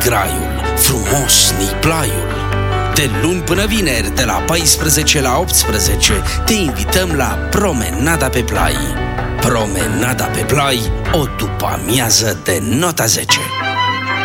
graiul, frumos ni plaiul. De luni până vineri, de la 14 la 18, te invităm la Promenada pe Plai. Promenada pe Plai, o după-amiază de nota 10.